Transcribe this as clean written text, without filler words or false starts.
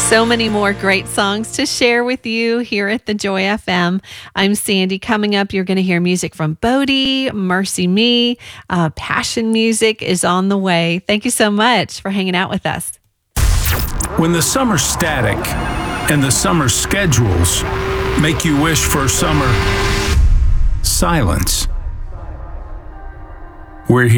So many more great songs to share with you here at the Joy FM. I'm Sandy. Coming up, you're going to hear music from Bodie, Mercy Me. Passion music is on the way. Thank you so much for hanging out with us. When the summer static and the summer schedules make you wish for summer silence, we're here.